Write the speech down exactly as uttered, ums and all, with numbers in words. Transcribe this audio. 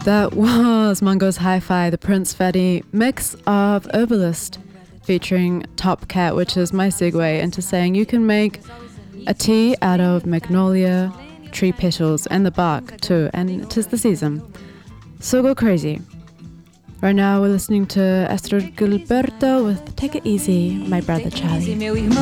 That was Mungo's Hi-Fi, the Prince Fatty mix of Herbalist featuring Top Cat, which is my segue into saying you can make a tea out of magnolia, tree petals, and the bark too, and 'tis the season. So go crazy. Right now we're listening to Astrid Gilberto with Take It Easy, My Brother Charlie.